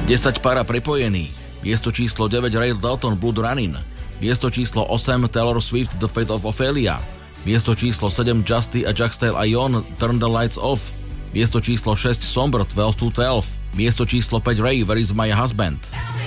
10 para prepojený. Miesto číslo 9 Ray Dalton Blood Running. Miesto číslo 8 Taylor Swift The Fate of Ophelia. Miesto číslo 7 Justy a Jackstyle Ion Turn the Lights Off. Miesto číslo 6 Somber 12 to 12. Miesto číslo 5 Ray Where is my husband.